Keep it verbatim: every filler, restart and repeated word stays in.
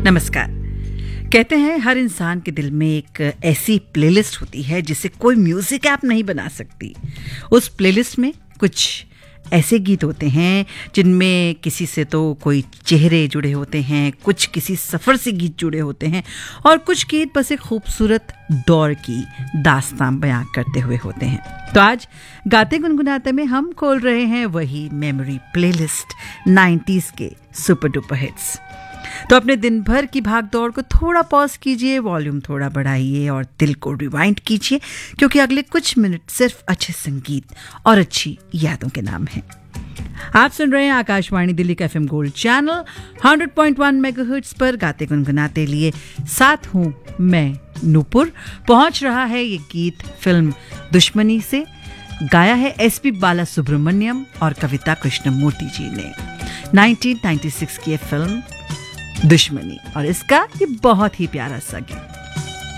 नमस्कार। कहते हैं हर इंसान के दिल में एक ऐसी प्लेलिस्ट होती है जिसे कोई म्यूजिक ऐप नहीं बना सकती। उस प्लेलिस्ट में कुछ ऐसे गीत होते हैं जिनमें किसी से तो कोई चेहरे जुड़े होते हैं, कुछ किसी सफ़र से गीत जुड़े होते हैं और कुछ गीत बस एक खूबसूरत दौर की दास्तान बयां करते हुए होते हैं। तो आज गाते गुनगुनाते में हम खोल रहे हैं वही मेमोरी प्लेलिस्ट नाइंटीज़ के सुपर डुपर हिट्स। तो अपने दिन भर की भाग दौड़ को थोड़ा पॉज कीजिए, वॉल्यूम थोड़ा बढ़ाइए और दिल को रिवाइंड कीजिए, क्योंकि अगले कुछ मिनट सिर्फ अच्छे संगीत और अच्छी यादों के नाम हैं। आप सुन रहे हैं आकाशवाणी दिल्ली का FM gold channel hundred point one megahertz पर गाते गुनगुनाते लिए साथ हूं मैं नूपुर। पहुंच रहा है ये गीत फिल्म दुश्मनी से, गाया है एसपी बालासुब्रमण्यम और कविता कृष्णमूर्ति जी ने। नाइंटीन नाइंटी सिक्स की फिल्म दुश्मनी और इसका ये बहुत ही प्यारा सा गीत।